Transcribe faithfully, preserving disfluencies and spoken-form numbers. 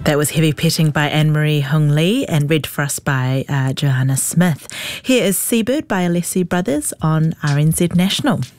That was Heavy Petting by Anne-Marie Hung Lee and read for us by uh, Johanna Smith. Here is Seabird by Alessi Brothers on R N Z National.